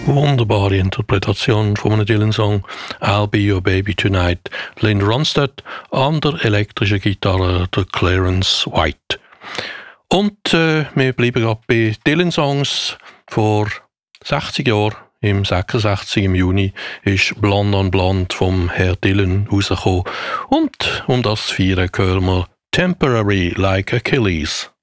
Wunderbare Interpretation von einem Dylan-Song «I'll Be Your Baby Tonight». Linda Ronstadt an der elektrischen Gitarre der Clarence White. Und wir bleiben gerade bei Dylan-Songs. Vor 60 Jahren, im 66. im Juni, ist «Blonde on Blonde» vom Herr Dylan rausgekommen. Und um das zu feiern hören wir «Temporary Like Achilles».